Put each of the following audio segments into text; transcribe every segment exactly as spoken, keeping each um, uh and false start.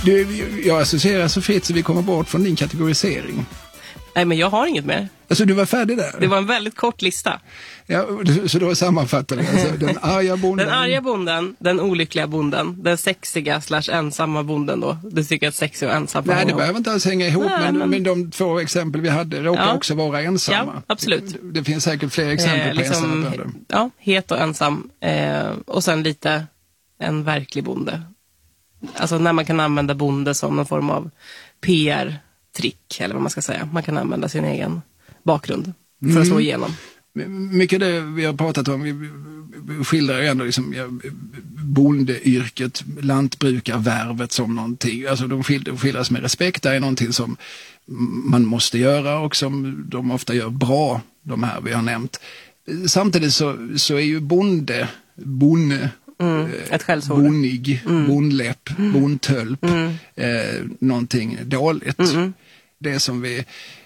Du, jag associerar så fritt så vi kommer bort från din kategorisering. Nej, men jag har inget mer. Alltså du var färdig där? Det var en väldigt kort lista. Ja, så då sammanfattar vi alltså, den arga bonden. Den arga bonden, den olyckliga bonden, den sexiga slash ensamma bonden då. Du tycker att sexig och ensam. Nej, det behöver inte alls hänga ihop, Nej, men, men... men de två exempel vi hade råkar ja. också vara ensamma. Ja, absolut. Det, det finns säkert fler exempel eh, på liksom, ensamma bönder. Ja, het och ensam. Eh, och sen lite en verklig bonde. Alltså när man kan använda bonde som någon form av P R-trick, eller vad man ska säga. Man kan använda sin egen bakgrund för mm. att slå igenom. Mycket det vi har pratat om, vi skildrar ju ändå liksom, ja, bondeyrket, lantbrukarvärvet som någonting. Alltså de skildras med respekt, det är någonting som man måste göra och som de ofta gör bra, de här vi har nämnt. Samtidigt så, så är ju bonde, bonde, Mm, ett skällsord. Bonig, mm. bondläpp, mm. bondtölp, mm. eh, någonting dåligt. Mm. Det som vi,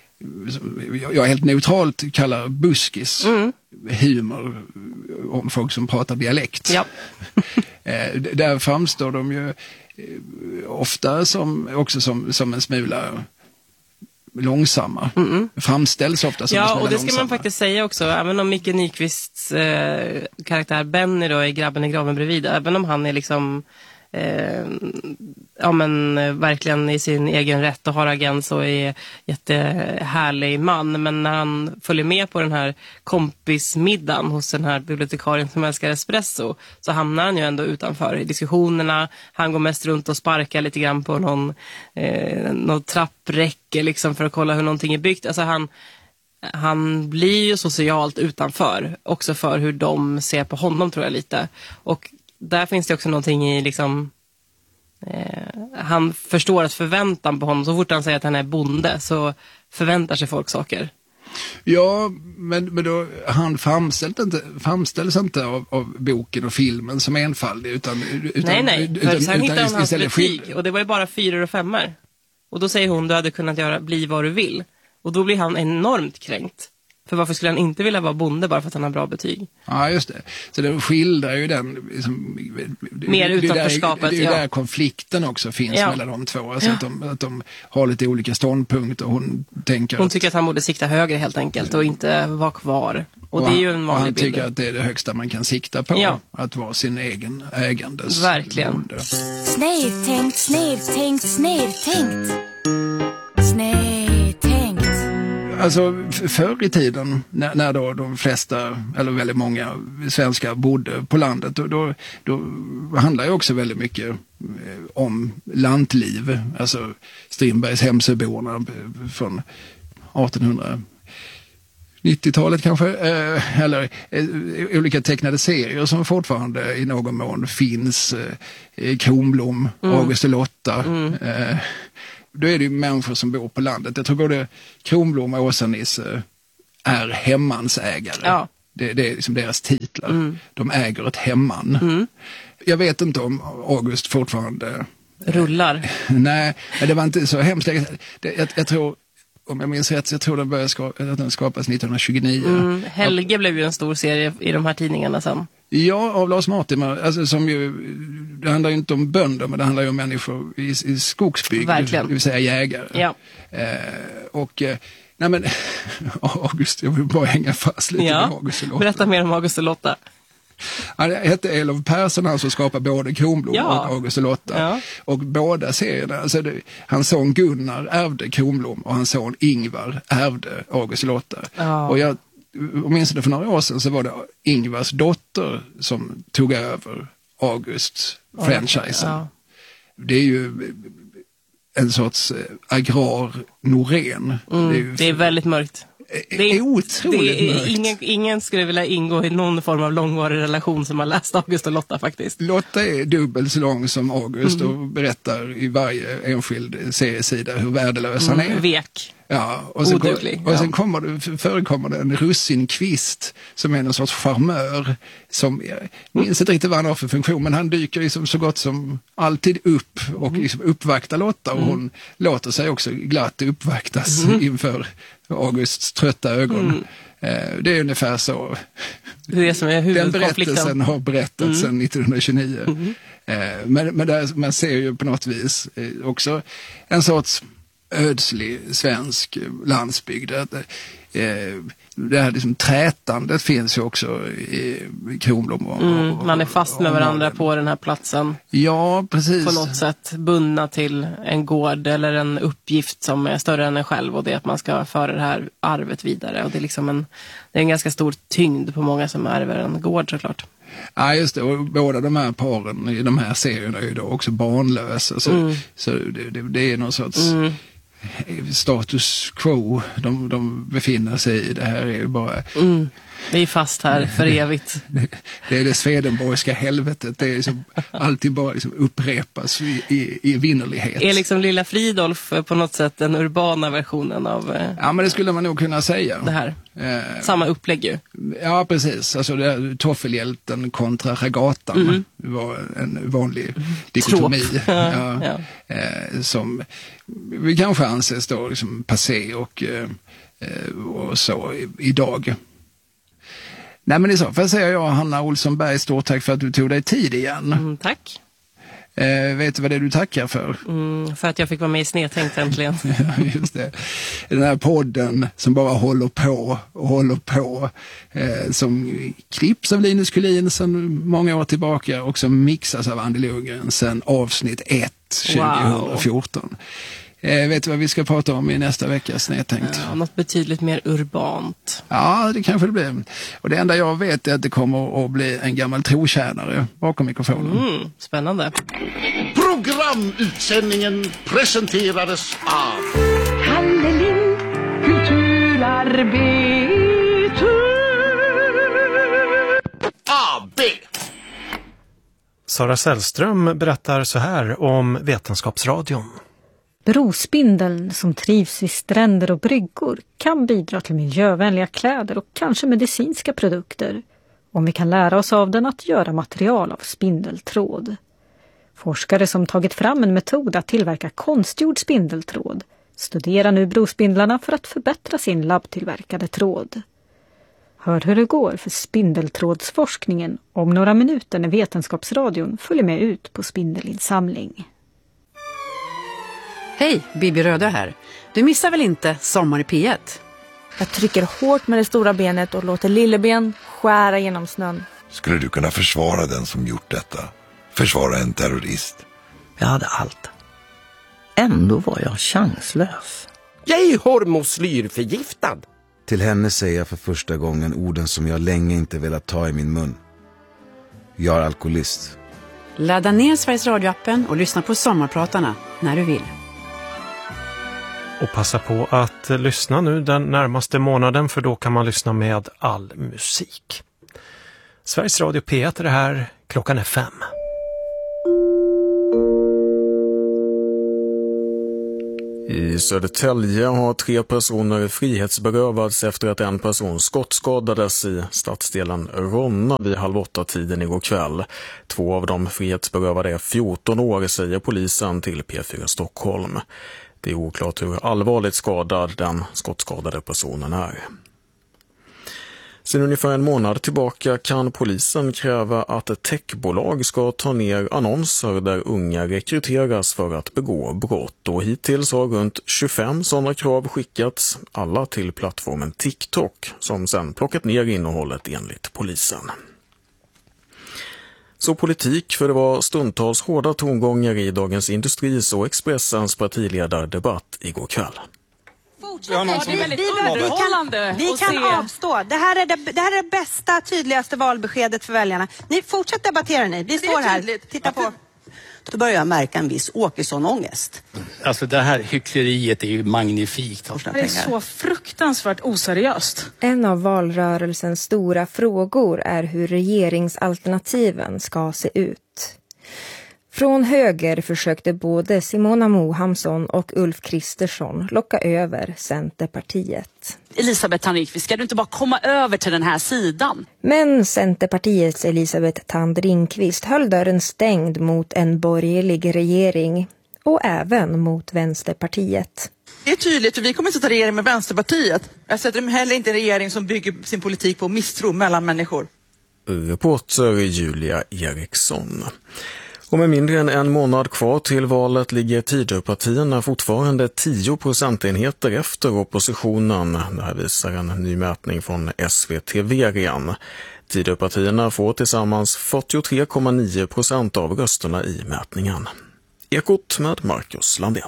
jag helt neutralt kallar buskis, mm. humor om folk som pratar dialekt. Ja. eh, där framstår de ju ofta som, också som, som en smula långsamma. Mm. Framställs ofta som ja, en och det ska långsamma. man faktiskt säga också. Även om Micke Nyqvists eh, karaktär Benny då är grabben i graven bredvid. Även om han är liksom eh, ja men verkligen i sin egen rätt och har agens och är jättehärlig man. Men när han följer med på den här kompismiddagen hos den här bibliotekarien som älskar espresso, så hamnar han ju ändå utanför i diskussionerna. Han går mest runt och sparkar lite grann på någon, eh, någon trappräcke liksom för att kolla hur någonting är byggt. Alltså han, han blir ju socialt utanför, också för hur de ser på honom, tror jag lite. Och där finns det också någonting i liksom eh, han förstår att förväntan på honom, så fort han säger att han är bonde så förväntar sig folk saker. Ja, men, men då, han framställs inte, framställs inte av, av boken och filmen som enfaldig, utan, utan nej, nej, för utan, sen utan, hittar han hans betyg, skill- och det var ju bara fyror och femmor. Och då säger hon, du hade kunnat göra, bli vad du vill. Och då blir han enormt kränkt. För varför skulle han inte vilja vara bonde bara för att han har bra betyg? Ja, just det. Så det skildrar ju den liksom, mer utanförskapet. Det är ju ja. där konflikten också finns ja. mellan de två. Alltså ja. att, de, att de har lite olika ståndpunkter. Hon tänker Hon att, tycker att han borde sikta högre helt enkelt och inte vara kvar. Och, och det är ju en vanlig han bild. tycker att det är det högsta man kan sikta på. Ja. Att vara sin egen ägandes. Verkligen. Bonde. Snedtänkt, snedtänkt, snedtänkt. Snedtänkt. Alltså förr i tiden när, när då de flesta, eller väldigt många svenskar bodde på landet, då, då, då handlar ju också väldigt mycket eh, om lantliv. Alltså Strindbergs Hemsöborna från artonhundranittiotalet kanske, eh, eller eh, olika tecknade serier som fortfarande i någon mån finns. Eh, Kronblom, mm. August och Lotta. Mm. Eh, Då är det ju människor som bor på landet. Jag tror både Kronblom och Åsa-Nisse är hemmansägare. Ja. Det, det är liksom deras titlar. Mm. De äger ett hemman. Mm. Jag vet inte om August fortfarande rullar. Nej, det var inte så hemskt. Det, jag, jag tror, om jag minns rätt, jag tror den började skapa, att den skapas nittonhundratjugonio. Mm. Helge blev ju en stor serie i de här tidningarna sen. Ja, av Lars Martimer, alltså som ju, det handlar ju inte om bönder, men det handlar ju om människor i, i skogsbygd, verkligen. Det vill säga jägare. Ja. Eh, och, eh, nej men, August, jag vill bara hänga fast lite ja. med August och Lotta. Berätta mer om August och Lotta. Han hette Elof Persson, han som skapade både Kronblom ja. och August och Lotta. Ja. Och båda serierna, alltså det, hans son Gunnar ärvde Kronblom och hans son Ingvar ärvde August och Lotta. Ja. Och jag minns det för några år sedan, så var det Ingvars dotter som tog över August-franchisen. Ja. Det är ju en sorts agrar-Norén. Mm, det, är ju, det är väldigt mörkt. Det är otroligt det är mörkt. Ingen, ingen skulle vilja ingå i någon form av långvarig relation som har läst August och Lotta faktiskt. Lotta är dubbelt så lång som August mm. och berättar i varje enskild seriesida hur värdelös mm, han är. Vek. Ja, och sen, Oduglig, och sen ja. kommer det, förekommer det en russinkvist som är någon sorts charmör som, jag minns inte riktigt vad han har för funktion, men han dyker liksom så gott som alltid upp och liksom uppvaktar Lotta, och hon låter sig också glatt uppvaktas mm. inför Augusts trötta ögon. Mm. Det är ungefär så det är det som är den berättelsen har berättats mm. sedan nittonhundratjugonio. Mm. Men, men där, man ser ju på något vis också en sorts ödslig svensk landsbygd. Det här liksom trätandet finns ju också i Kronblom. Och, mm, och, man är fast med varandra och, på den här platsen. Ja, precis. På något sätt bundna till en gård eller en uppgift som är större än en själv, och det är att man ska föra det här arvet vidare. Och det är liksom en, det är en ganska stor tyngd på många som ärver en gård såklart. Ja, just det. Och båda de här paren i de här serierna är ju då också barnlösa. Så, mm. så det, det, det är någon sorts mm. status quo de, de befinner sig i. Det här är ju bara... Mm. Vi är fast här för evigt. Det, det är det Swedenborgska helvetet. Det är liksom, alltid bara liksom upprepas i, i, i vinnerlighet. Är liksom Lilla Fridolf på något sätt den urbana versionen av... Ja, men det skulle man nog kunna säga. Det här. Eh, Samma upplägg ju. Ja, precis. Alltså det, toffelhjälten kontra regatan mm. var en vanlig mm. dikotomi. Ja, ja. Eh, som vi kanske anses då liksom passé och, eh, och så i, idag. Nej, men i så fall säger jag, Hanna Olsson Berg, stort tack för att du tog dig tid igen. Mm, tack. Eh, vet du vad det är du tackar för? Mm, för att jag fick vara med i Snedtänkt äntligen. Ja, just det. Den här podden som bara håller på och håller på. Eh, som klipps av Linus Kullin sedan många år tillbaka och som mixas av Andy Lundgren sedan avsnitt ett, tjugohundrafjorton. Wow. Eh, vet du vad vi ska prata om i nästa veckas Snedtänkt? Ja, något betydligt mer urbant. Ja, det kanske det blir. Och det enda jag vet är att det kommer att bli en gammal trotjänare bakom mikrofonen. Mm, spännande. Programutsändningen presenterades av Halleling kulturarbete A B. Sara Sällström berättar så här om Vetenskapsradion. Brospindeln som trivs vid stränder och bryggor kan bidra till miljövänliga kläder och kanske medicinska produkter, om vi kan lära oss av den att göra material av spindeltråd. Forskare som tagit fram en metod att tillverka konstgjord spindeltråd studerar nu brospindlarna för att förbättra sin labbtillverkade tråd. Hör hur det går för spindeltrådsforskningen om några minuter när Vetenskapsradion följer med ut på spindelinsamling. Hej, Bibi Röda här. Du missar väl inte Sommar i P ett? Jag trycker hårt med det stora benet och låter lilleben skära genom snön. Skulle du kunna försvara den som gjort detta? Försvara en terrorist? Jag hade allt. Ändå var jag chanslös. Jag är hormoslyrförgiftad. Till henne säger jag för första gången orden som jag länge inte velat ta i min mun. Jag är alkoholist. Ladda ner Sveriges radioappen och lyssna på Sommarpratarna när du vill. Och passa på att lyssna nu den närmaste månaden, för då kan man lyssna med all musik. Sveriges Radio P ett är det här, klockan är fem. I Södertälje har tre personer frihetsberövats efter att en person skottskadades i stadsdelen Ronna vid halv åtta tiden igår kväll. Två av dem frihetsberövade är fjorton år, säger polisen till P fyra Stockholm. Det är oklart hur allvarligt skadad den skottskadade personen är. Sedan ungefär en månad tillbaka kan polisen kräva att ett techbolag ska ta ner annonser där unga rekryteras för att begå brott. Och hittills har runt tjugofem sådana krav skickats, alla till plattformen TikTok, som sedan plockat ner innehållet enligt polisen. Så politik, för det var stundtals hårda tongångar i Dagens Industris och Expressens partiledardebatt igår kväll. Ja, vi, vi, vi kan, vi kan avstå. Det här, är det, det här är det bästa, tydligaste valbeskedet för väljarna. Ni fortsätter debattera ni. Vi står här. Titta på. Då börjar jag märka en viss Åkesson-ångest. Alltså det här hyckleriet är ju magnifikt. Det är så fruktansvärt oseriöst. En av valrörelsens stora frågor är hur regeringsalternativen ska se ut. Från höger försökte både Simona Mohamsson och Ulf Kristersson locka över Centerpartiet. Elisabeth Thand-Ringqvist, ska du inte bara komma över till den här sidan? Men Centerpartiets Elisabeth Thand-Ringqvist höll dörren stängd mot en borgerlig regering och även mot Vänsterpartiet. Det är tydligt att vi kommer inte att ta regering med Vänsterpartiet. Jag sätter heller inte en regering som bygger sin politik på misstro mellan människor. Reporter Julia Eriksson. Och med mindre än en månad kvar till valet ligger Tidöpartierna fortfarande tio procentenheter efter oppositionen. Det här visar en ny mätning från S V T V-ren. Tidöpartierna får tillsammans fyrtiotre komma nio procent av rösterna i mätningen. Ekot med Marcus Landén.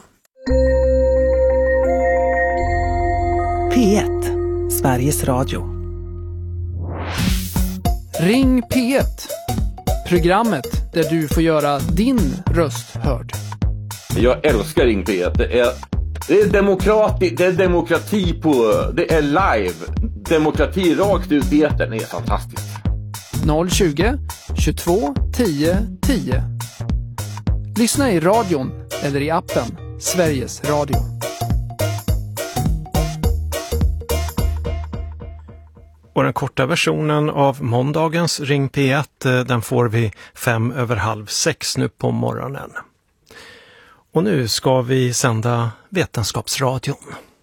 P ett, Sveriges Radio. Ring P ett. Programmet där du får göra din röst hörd. Jag älskar Ring P ett. Det är, det är, demokrati, det är demokrati på... Det är live. Demokrati rakt ut i etern. Det är fantastiskt. noll tjugo, tjugotvå, tio, tio. Lyssna i radion eller i appen Sveriges Radio. Och den korta versionen av måndagens Ring P ett, den får vi fem över halv sex nu på morgonen. Och nu ska vi sända Vetenskapsradion.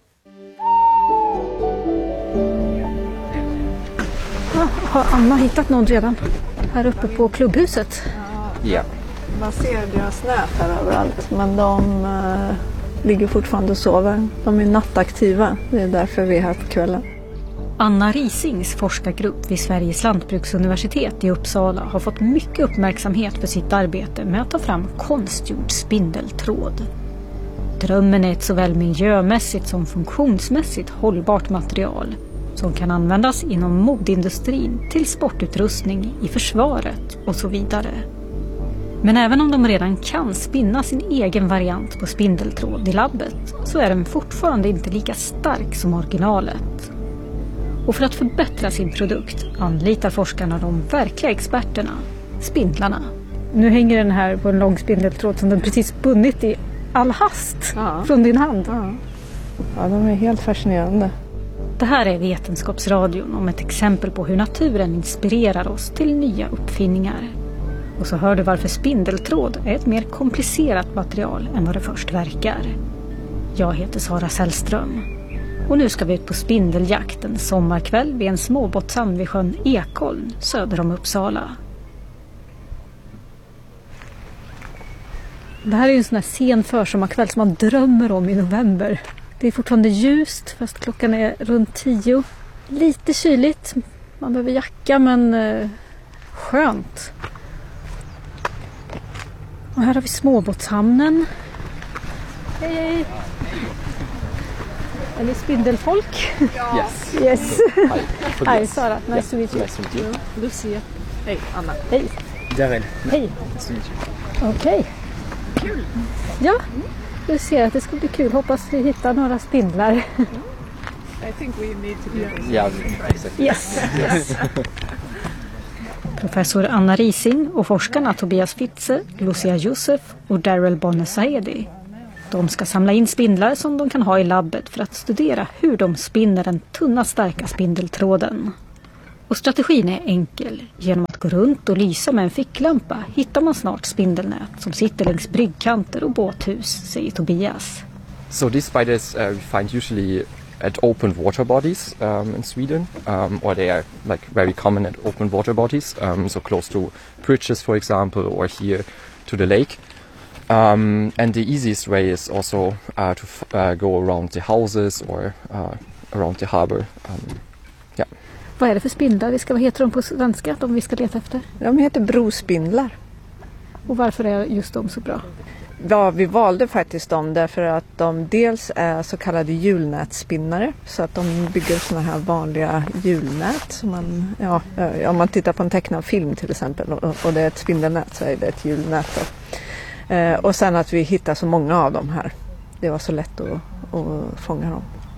Har Anna hittat någon redan här uppe på klubbhuset? Ja. Man ser deras nät här överallt, men de uh, ligger fortfarande och sover. De är nattaktiva, det är därför vi är här på kvällen. Anna Risings forskargrupp vid Sveriges lantbruksuniversitet i Uppsala har fått mycket uppmärksamhet för sitt arbete med att ta fram konstgjord spindeltråd. Drömmen är ett såväl miljömässigt som funktionsmässigt hållbart material som kan användas inom modindustrin till sportutrustning i försvaret och så vidare. Men även om de redan kan spinna sin egen variant på spindeltråd i labbet så är den fortfarande inte lika stark som originalet. Och för att förbättra sin produkt anlitar forskarna de verkliga experterna, spindlarna. Nu hänger den här på en lång spindeltråd som den precis bunnit i all hast ja. Från din hand. Ja. ja, de är helt fascinerande. Det här är Vetenskapsradion om ett exempel på hur naturen inspirerar oss till nya uppfinningar. Och så hör du varför spindeltråd är ett mer komplicerat material än vad det först verkar. Jag heter Sara Sällström. Och nu ska vi ut på spindeljakt en sommarkväll vid en småbåtshamn vid sjön Ekholm söder om Uppsala. Det här är ju en sån här sen försommarkväll som man drömmer om i november. Det är fortfarande ljust fast klockan är runt tio. Lite kyligt, man behöver jacka men eh, skönt. Och här har vi småbåtshamnen. Hej hej! Är ni spindelfolk? Yes. Yes. Hi. Hi Sara, nice yeah. to meet you. Nice to meet you. Lucia. Hej Anna. Hej. Darren. Hej. Nice to meet you. Okej. Okay. Kul. Ja, du ser att det ska bli kul. Hoppas vi hittar några spindlar. I think we need to do this. Yeah, exactly. Yes. yes. Professor Anna Rising och forskarna Tobias Fitze, Lucia Josef och Daryl Bonner-Saedi. De ska samla in spindlar som de kan ha i labbet för att studera hur de spinner den tunna starka spindeltråden. Och strategin är enkel. Genom att gå runt och lysa med en ficklampa hittar man snart spindelnät som sitter längs bryggkanter och båthus, säger Tobias. So these spiders uh, we find usually at open water bodies um, in Sweden, um, or they are like very common at open water bodies, um, so close to bridges, for example, or here to the lake. Um, and the easiest way is also uh, to f- uh, go around the houses or uh, around the harbor. Um, yeah. Vad är det för spindlar? Vad heter de på svenska, de vi ska leta efter? De heter brospindlar. Och varför är just de så bra? Ja, vi valde faktiskt dem därför att de dels är så kallade hjulnätspinnare. Så att de bygger såna här vanliga hjulnät. Som man, ja, om man tittar på en tecknad film till exempel och, och det är ett spindelnät så är det ett hjulnät. Eh, och sen att vi hittar så många av dem här. Det var så lätt att, att fånga dem.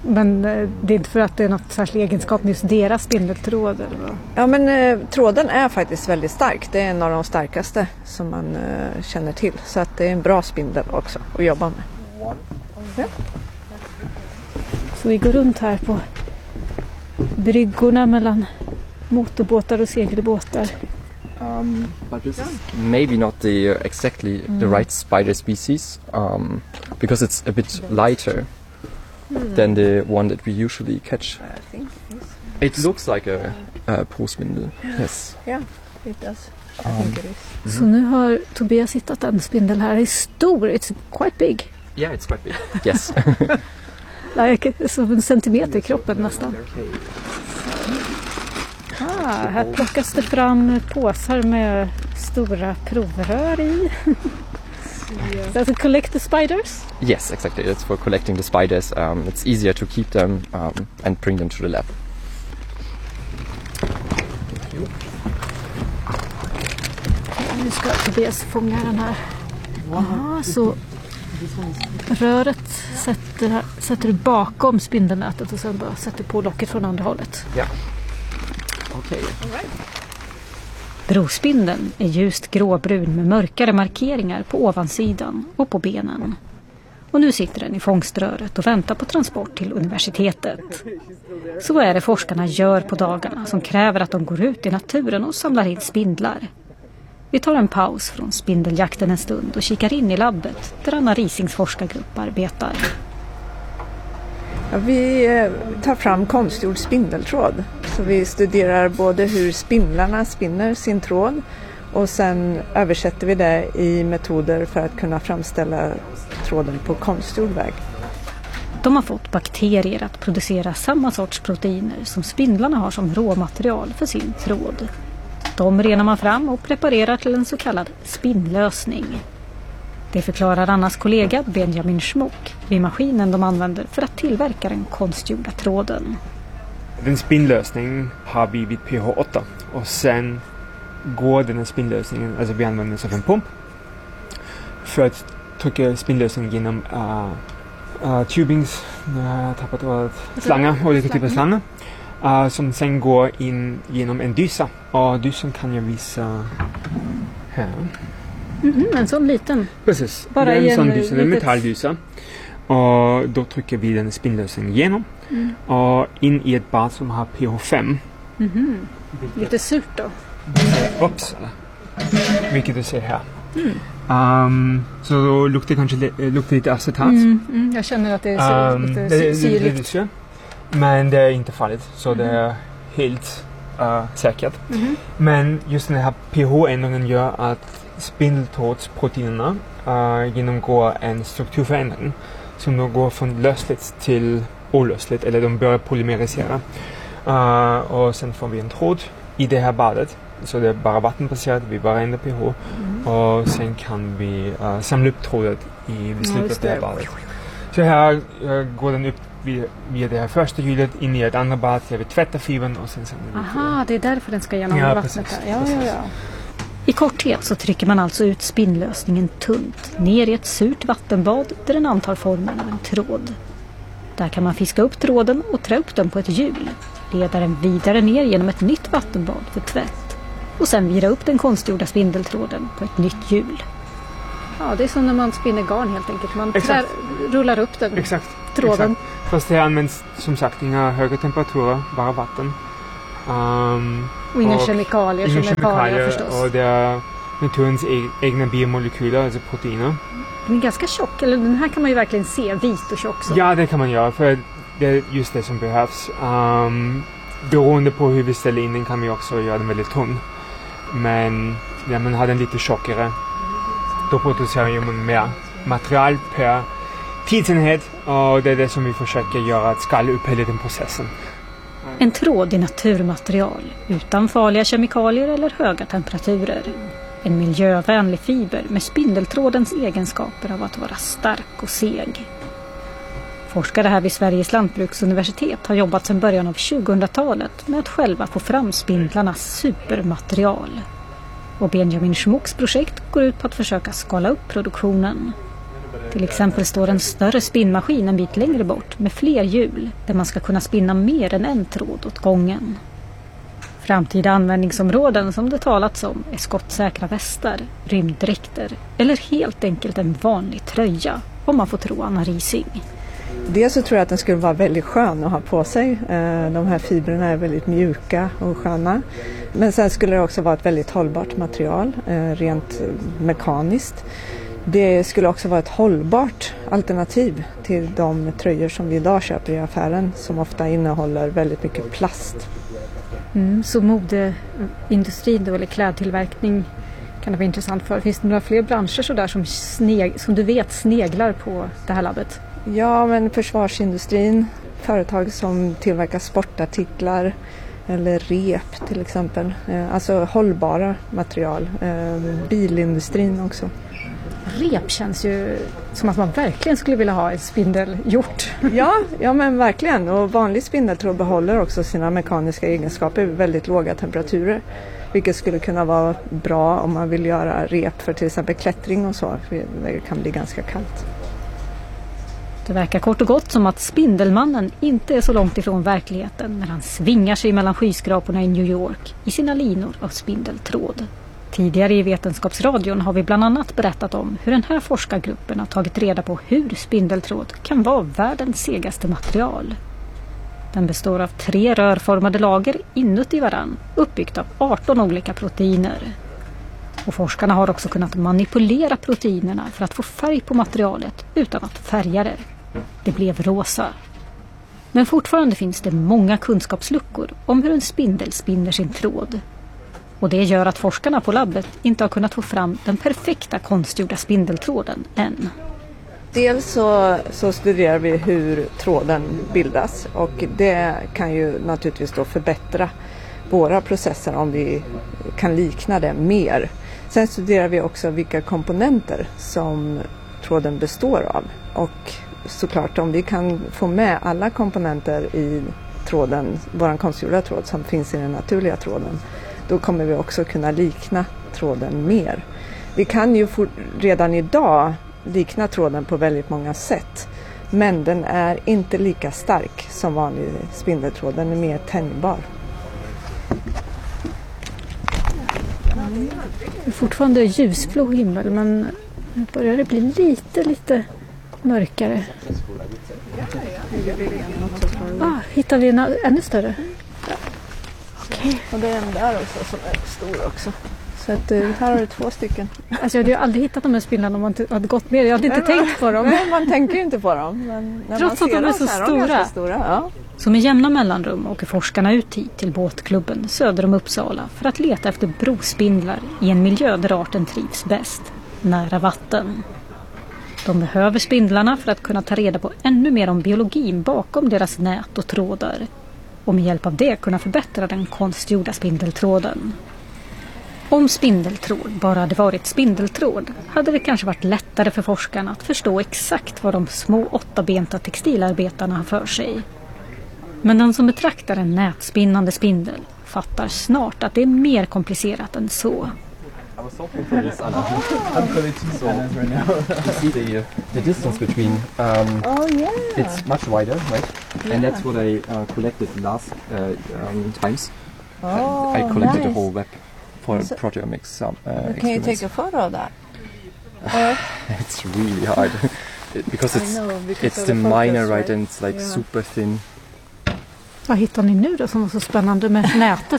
Men det är inte för att det är något särskilt egenskap med just deras spindeltråd? Eller vad? Ja, men eh, tråden är faktiskt väldigt stark. Det är en av de starkaste som man eh, känner till. Så att det är en bra spindel också att jobba med. Ja. Så vi går runt här på bryggorna mellan motorbåtar och segelbåtar. Um, but this is maybe not the uh, exactly mm. the right spider species um, because it's a bit lighter mm. than the one that we usually catch. I think it looks like a, a påspindel. Yes. Yeah, it does. I Um, think it is. Så nu har Tobias hittat en spindel här. Det är stor, it's quite big. Yeah, it's quite big. Yes. Like, som en centimeter i kroppen nästan. Ah, här plockas det fram påsar med stora provrör i. Does it collect the spiders? Yes, exactly. It's for collecting the spiders. Um, it's easier to keep them um, and bring them to the lab. Nu ska Tobias fånga den här. Aha, så röret sätter, sätter du bakom spindelnätet och sen bara sätter på locket från andra hållet. Ja. Okej. Brospindeln är ljust gråbrun med mörkare markeringar på ovansidan och på benen. Och nu sitter den i fångströret och väntar på transport till universitetet. Så är det forskarna gör på dagarna som kräver att de går ut i naturen och samlar in spindlar. Vi tar en paus från spindeljakten en stund och kikar in i labbet där Anna Risings forskargrupp arbetar. Ja, vi tar fram konstgjord spindeltråd. Så vi studerar både hur spindlarna spinner sin tråd och sen översätter vi det i metoder för att kunna framställa tråden på konstgjord väg. De har fått bakterier att producera samma sorts proteiner som spindlarna har som råmaterial för sin tråd. De renar man fram och preparerar till en så kallad spinnlösning. Det förklarar Annas kollega Benjamin Schmuck vid maskinen de använder för att tillverka den konstgjorda tråden. Den spinnlösningen har vi vid pH åtta och sen går den här spinnlösningen, alltså vi använder den som en pump för att trycka spinnlösningen genom uh, uh, tubings, jag har tappat ordet, slangar, olika typer av slangar. Uh, som sen går in genom en dysa. Och dysan kan jag visa här. Mm-hmm, en sån liten? Precis, bara det är en, en sån dysa, litet... det är en metalldysa. Och då trycker vi den spinnlösningen igenom. Mm. Och in i ett bad som har pH fem. Mm-hmm. Lite surt då? Oops. Vilket du ser här. Mm. Um, så då luktar kanske luktar lite acetat. Mm, mm, jag känner att det är um, lite det, syrligt. Det, det, men det är inte farligt, så mm. det är helt uh, säkert. Mm. Men just den här pH-ändringen gör att spindeltrådsproteinerna uh, genomgår en strukturförändring som då går från lösligt till olösligt, eller de börjar polymerisera. Uh, och sen får vi en tråd i det här badet, så det är bara vattenbaserat, vi bara ändrar pH mm. och sen kan vi uh, samla upp trådet i slutet av det här badet. Så här uh, går den upp via det här första hjulet in i ett andra bad där vi tvättar fibern och sen sänder vi. Aha, det är därför den ska genom ja, vattnet precis, här. Ja, precis. ja, ja. I korthet så trycker man alltså ut spinnlösningen tunt ner i ett surt vattenbad där den antar formen av en tråd. Där kan man fiska upp tråden och trä upp den på ett hjul, leda den vidare ner genom ett nytt vattenbad för tvätt och sen vira upp den konstgjorda spindeltråden på ett nytt hjul. Ja, det är som när man spinner garn helt enkelt. Man trär, rullar upp den. Exakt. Tråden. Exakt. Fast det används som sagt inga höga temperaturer, bara vatten. Um, och inga och kemikalier inga som är farliga förstås. Och det är naturens egna biomolekyler, alltså proteiner. Den är ganska tjock, eller den här kan man ju verkligen se, vit och tjock. Så. Ja, det kan man göra, för det är just det som behövs. Um, beroende på hur vi ställer in den kan vi också göra den väldigt tunn. Men när man har den lite tjockare, då producerar man mer material per tidsenhet och det är det som vi försöker göra, att skala upp hela den processen. En tråd i naturmaterial utan farliga kemikalier eller höga temperaturer. En miljövänlig fiber med spindeltrådens egenskaper av att vara stark och seg. Forskare här vid Sveriges lantbruksuniversitet har jobbat sedan början av tjugohundratalet med att själva få fram spindlarnas supermaterial. Och Benjamin Schmucks projekt går ut på att försöka skala upp produktionen. Till exempel står en större spinnmaskin en bit längre bort med fler hjul där man ska kunna spinna mer än en tråd åt gången. Framtida användningsområden som det talats om är skottsäkra västar, rymddräkter eller helt enkelt en vanlig tröja, om man får tro Anna Rising. Dels så tror jag att den skulle vara väldigt skön att ha på sig. De här fibrerna är väldigt mjuka och sköna. Men sen skulle det också vara ett väldigt hållbart material, rent mekaniskt. Det skulle också vara ett hållbart alternativ till de tröjor som vi idag köper i affären som ofta innehåller väldigt mycket plast. Mm, så modeindustrin då, eller klädtillverkning kan det vara intressant för. Finns det några fler branscher så där som, sneg, som du vet sneglar på det här labbet? Ja, men försvarsindustrin, företag som tillverkar sportartiklar eller rep till exempel. Alltså hållbara material. Bilindustrin också. Rep känns ju som att man verkligen skulle vilja ha en spindel gjort. Ja, ja men verkligen. Och vanlig spindeltråd behåller också sina mekaniska egenskaper vid väldigt låga temperaturer. Vilket skulle kunna vara bra om man vill göra rep för till exempel klättring och så. För det kan bli ganska kallt. Det verkar kort och gott som att Spindelmannen inte är så långt ifrån verkligheten när han svingar sig mellan skyskraporna i New York i sina linor av spindeltråd. Tidigare i Vetenskapsradion har vi bland annat berättat om hur den här forskargruppen har tagit reda på hur spindeltråd kan vara världens segaste material. Den består av tre rörformade lager inuti varann, uppbyggt av arton olika proteiner. Och forskarna har också kunnat manipulera proteinerna för att få färg på materialet utan att färga det. Det blev rosa. Men fortfarande finns det många kunskapsluckor om hur en spindel spinner sin tråd. Och det gör att forskarna på labbet inte har kunnat få fram den perfekta konstgjorda spindeltråden än. Dels så, så studerar vi hur tråden bildas och det kan ju naturligtvis då förbättra våra processer om vi kan likna det mer. Sen studerar vi också vilka komponenter som tråden består av och såklart om vi kan få med alla komponenter i tråden, vår konstgjorda tråd som finns i den naturliga tråden, då kommer vi också kunna likna tråden mer. Vi kan ju for, redan idag likna tråden på väldigt många sätt, men den är inte lika stark som vanlig spindeltråd, den är mer tänjbar. Det är fortfarande ljusblå himmel, men nu börjar det bli lite, lite mörkare. Ah, hittar vi en ännu större? Okej. Okay. Och det är en där också som är stor också. Så att, här har du två stycken. Alltså jag hade ju aldrig hittat de här spindlarna om man t- hade gått med. Jag hade inte men, tänkt på dem. Men man tänker ju inte på dem. Men när trots man att de är så här, stora. De är så stora ja. Så med jämna mellanrum åker forskarna ut hit till båtklubben söder om Uppsala för att leta efter brospindlar i en miljö där arten trivs bäst, nära vatten. De behöver spindlarna för att kunna ta reda på ännu mer om biologin bakom deras nät och trådar och med hjälp av det kunna förbättra den konstgjorda spindeltråden. Om spindeltråd bara hade varit spindeltråd hade det kanske varit lättare för forskarna att förstå exakt vad de små åttabenta textilarbetarna har för sig. Men den som betraktar en nätspinnande spindel fattar snart att det är mer komplicerat än så. I was hoping for this, Anna. I'm going to so you see the the distance between. Um, oh yeah. It's much wider, right? Yeah. And that's what I uh, collected last uh, um, times. Oh, I, I collected nice. the whole web for so, proteomics. Um, uh, can you take a photo of that? Or? It's really hard because it's know, because it's the, the minor, focus, right? And it's like yeah. super thin. Vad hittar ni nu då som var så spännande med nätet?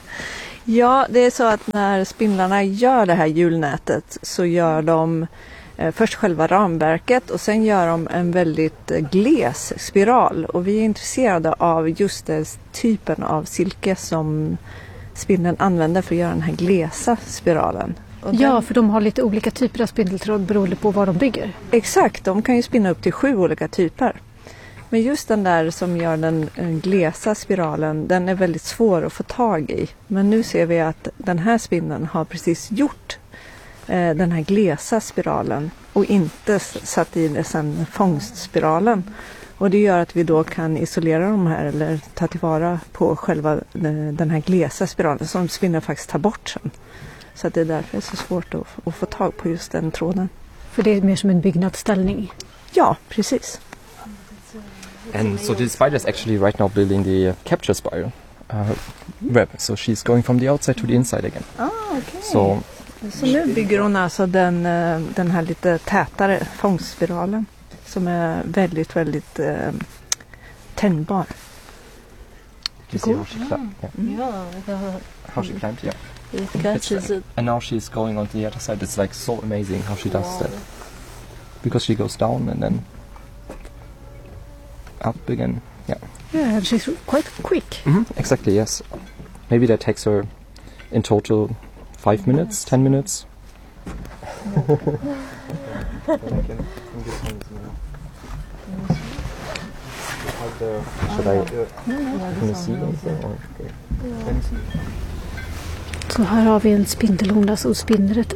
Ja, det är så att när spindlarna gör det här hjulnätet så gör de eh, först själva ramverket och sen gör de en väldigt eh, gles spiral. Och vi är intresserade av just den typen av silke som spindeln använder för att göra den här glesa spiralen. Och ja, den... för de har lite olika typer av spindeltråd beroende på vad de bygger. Exakt, de kan ju spinna upp till sju olika typer. Men just den där som gör den glesa spiralen, den är väldigt svår att få tag i. Men nu ser vi att den här spindeln har precis gjort eh, den här glesa spiralen och inte satt i det sen fångstspiralen. Och det gör att vi då kan isolera de här eller ta tillvara på själva den här glesa spiralen som spindeln faktiskt tar bort sen. Så att det är därför det är så svårt att, att få tag på just den tråden. För det är mer som en byggnadsställning. Ja, precis. And so the spider is actually right now building the uh, capture spiral uh, web. So she's going from the outside to the inside again. Ah, okay. So, så nu bygger hon alltså den, den här lite tätare fångspiralen som är väldigt, väldigt eh, tänjbar. You see how she climbed? Yeah. Yeah. How she climbed, yeah. It catches it. And now she's going on the other side. It's like so amazing how she does that. Because she goes down and then up again. Yeah. Yeah, she's quite quick. Mm-hmm. Exactly, yes. Maybe that takes her in total five minutes, ten minutes. Should I can you see anything? Or, okay. Så här har vi en spindelhona som spinner ett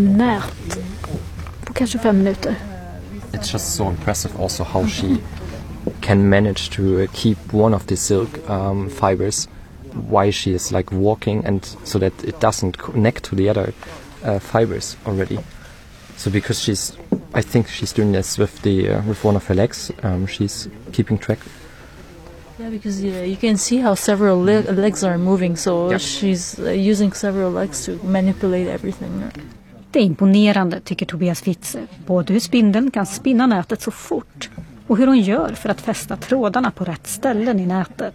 nät på kanske fem minuter. It's just so impressive also how she can manage to uh, keep one of the silk um, fibers while she is like walking, and so that it doesn't connect to the other uh, fibers already. So because she's, I think she's doing this with the uh, with one of her legs. Um, she's keeping track. Yeah, because yeah, you can see how several le- legs are moving, so yeah. she's uh, using several legs to manipulate everything. Det är imponerande, tycker Tobias Witze, både hur spindeln kan spinna nätet så fort och hur hon gör för att fästa trådarna på rätt ställen i nätet.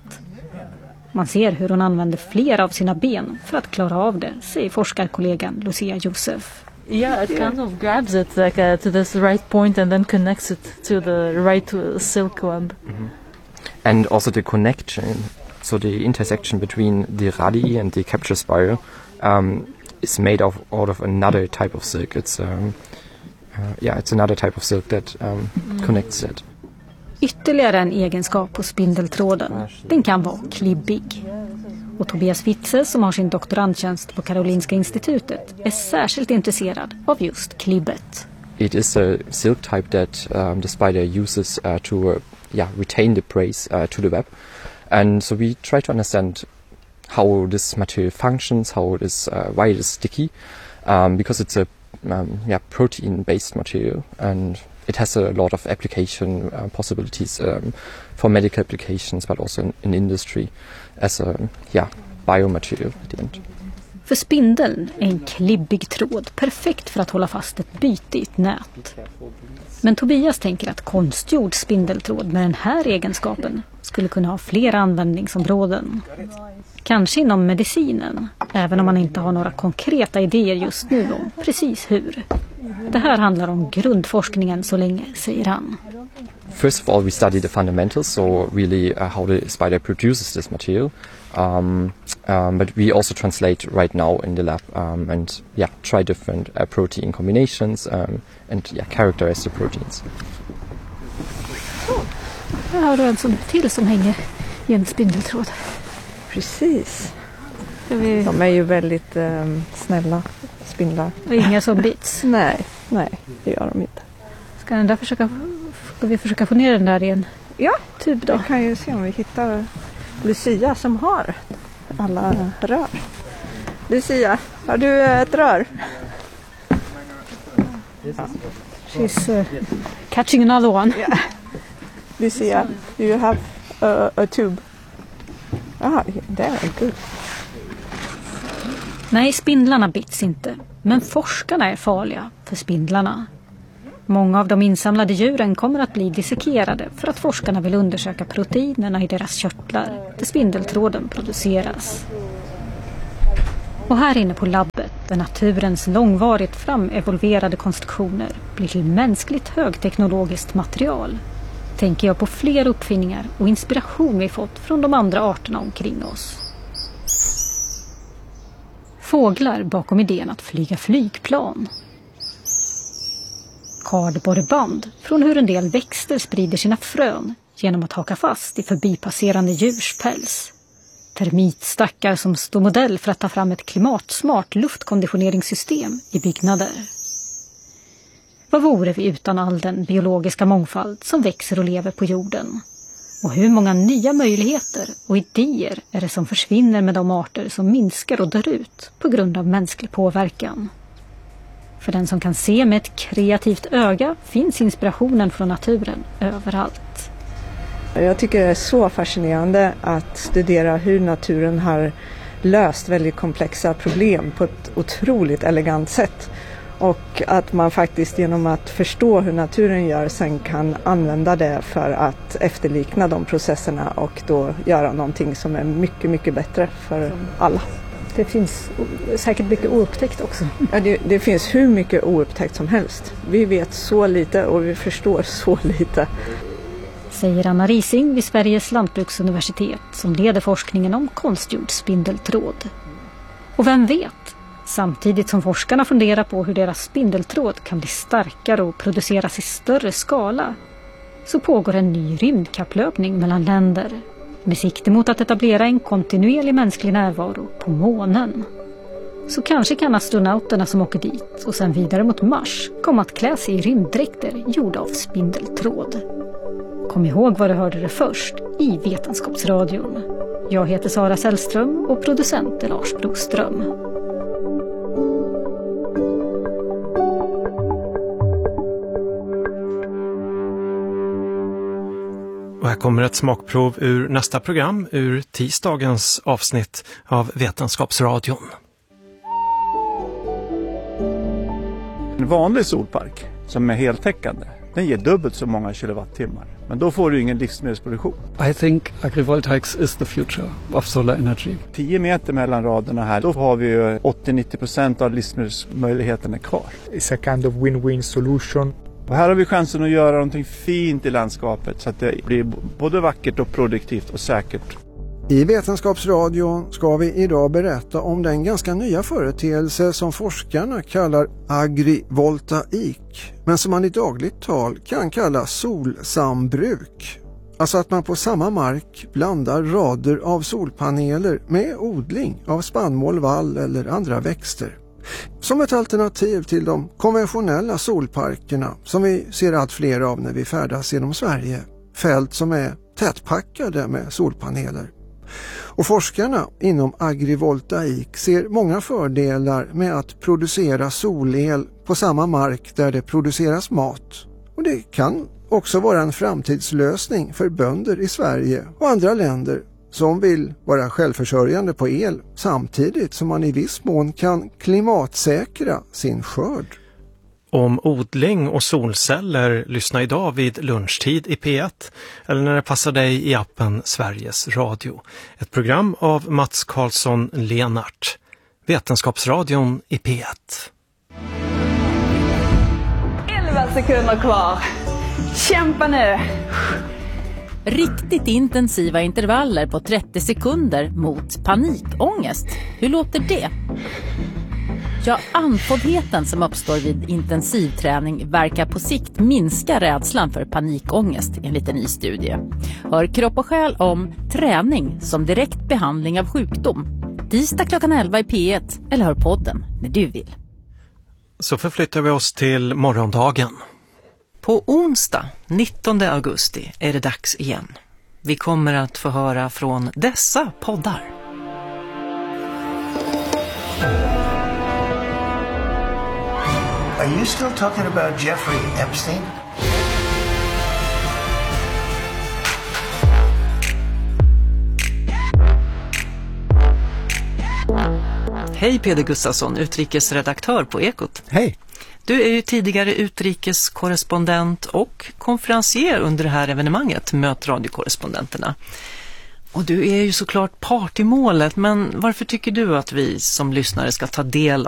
Man ser hur hon använder flera av sina ben för att klara av det, säger forskarkollegan Lucia Josef. Yeah, it kind of grabs it like uh, to this right point and then connects it to the right uh, silk web. Mm-hmm. And also the connection, so the intersection between the radi and the capture spiral um, is made of out of another type of silk. It's um, uh, yeah, it's another type of silk that um, mm. connects it. Ytterligare en egenskap på spindeltråden. Den kan vara klibbig. Och Tobias Witze, som har sin doktorandtjänst på Karolinska institutet, är särskilt intresserad av just klibbet. It is a silk type that um, the spider uses uh, to uh, yeah, retain the prey uh, to the web. And so we try to understand how this material functions, how it is, uh, why it is sticky, um, because it's a um, yeah, protein-based material, and it has a lot of application uh, possibilities um, for medical applications, but also in, in industry as a yeah, biomaterial at the end. För spindeln är en klibbig tråd perfekt för att hålla fast ett byte i ett nät. Men Tobias tänker att konstgjord spindeltråd med den här egenskapen skulle kunna ha flera användningsområden. Kanske inom medicinen, även om man inte har några konkreta idéer just nu om precis hur. Det här handlar om grundforskningen så länge, säger han. First of all, we study the fundamentals, so really uh, how the spider produces this material. Um, um, but we also translate right now in the lab um, and yeah, try different uh, protein combinations um, and yeah, characterize the proteins. Här har du en som till som hänger i en spindeltråd. Precis. Vi... De är ju väldigt um, snälla spindlar. Och inga som bits. Nej, nej, det gör de inte. Ska, den där försöka, ska vi försöka få ner den där i en ja, tub då? Vi kan ju se om vi hittar Lucia som har alla rör. Lucia, har du ett rör? Ja. She's uh, catching another one. Yeah. Lucia, do you have a, a tube? Ah, there, good. Nej, spindlarna bits inte. Men forskarna är farliga för spindlarna. Många av de insamlade djuren kommer att bli dissekerade för att forskarna vill undersöka proteinerna i deras körtlar där spindeltråden produceras. Och här inne på labbet, där naturens långvarigt framevolverade konstruktioner blir till mänskligt högteknologiskt material, tänker jag på fler uppfinningar och inspiration vi fått från de andra arterna omkring oss. Fåglar bakom idén att flyga flygplan. Kardborreband från hur en del växter sprider sina frön genom att haka fast i förbipasserande djurs päls. Termitstackar som står modell för att ta fram ett klimatsmart luftkonditioneringssystem i byggnader. Vad vore vi utan all den biologiska mångfald som växer och lever på jorden? Och hur många nya möjligheter och idéer är det som försvinner med de arter som minskar och dör ut på grund av mänsklig påverkan? För den som kan se med ett kreativt öga finns inspirationen från naturen överallt. Jag tycker det är så fascinerande att studera hur naturen har löst väldigt komplexa problem på ett otroligt elegant sätt. Och att man faktiskt genom att förstå hur naturen gör sen kan använda det för att efterlikna de processerna och då göra någonting som är mycket, mycket bättre för alla. Det finns säkert mycket oupptäckt också. Ja, det, det finns hur mycket oupptäckt som helst. Vi vet så lite och vi förstår så lite. Säger Anna Rising vid Sveriges lantbruksuniversitet som leder forskningen om konstgjord spindeltråd. Och vem vet? Samtidigt som forskarna funderar på hur deras spindeltråd kan bli starkare och produceras i större skala så pågår en ny rymdkapplöpning mellan länder med sikte mot att etablera en kontinuerlig mänsklig närvaro på månen. Så kanske kan astronauterna som åker dit och sen vidare mot Mars komma att klä sig i rymddräkter gjorda av spindeltråd. Kom ihåg vad du hörde det först i Vetenskapsradion. Jag heter Sara Sällström och producent är Lars Broström. Och här kommer ett smakprov ur nästa program, ur tisdagens avsnitt av Vetenskapsradion. En vanlig solpark som är heltäckande, den ger dubbelt så många kilowattimmar. Men då får du ingen livsmedelsproduktion. I think agrivoltaics is the future of solar energy. tio meter mellan raderna här, då har vi ju åttio till nittio procent av livsmedelsmöjligheterna kvar. It's a kind of win-win solution. Och här har vi chansen att göra någonting fint i landskapet så att det blir både vackert och produktivt och säkert. I Vetenskapsradion ska vi idag berätta om den ganska nya företeelse som forskarna kallar agrivoltaik, men som man i dagligt tal kan kalla solsambruk. Alltså att man på samma mark blandar rader av solpaneler med odling av spannmål, vall eller andra växter. Som ett alternativ till de konventionella solparkerna som vi ser allt fler av när vi färdas genom Sverige. Fält som är tätpackade med solpaneler. Och forskarna inom agrivoltaik ser många fördelar med att producera solel på samma mark där det produceras mat. Och det kan också vara en framtidslösning för bönder i Sverige och andra länder som vill vara självförsörjande på el samtidigt som man i viss mån kan klimatsäkra sin skörd. Om odling och solceller, lyssna idag vid lunchtid i P ett eller när det passar dig i appen Sveriges Radio. Ett program av Mats Karlsson Lenart. Vetenskapsradion i P ett. elva sekunder kvar. Kämpa nu! Riktigt intensiva intervaller på trettio sekunder mot panikångest. Hur låter det? Ja, andfåddheten som uppstår vid intensivträning verkar på sikt minska rädslan för panikångest enligt en ny studie. Hör Kropp och själ om träning som direkt behandling av sjukdom. Tisdag klockan elva i P ett eller hör podden när du vill. Så förflyttar vi oss till morgondagen. På onsdag nittonde augusti är det dags igen. Vi kommer att få höra från dessa poddar. Are you still talking about Jeffrey Epstein? Hej Peder Gustafsson, utrikesredaktör på Ekot. Hej. Du är ju tidigare utrikeskorrespondent och konferencier under det här evenemanget, Möt radiokorrespondenterna. Och du är ju såklart part i målet, men varför tycker du att vi som lyssnare ska ta del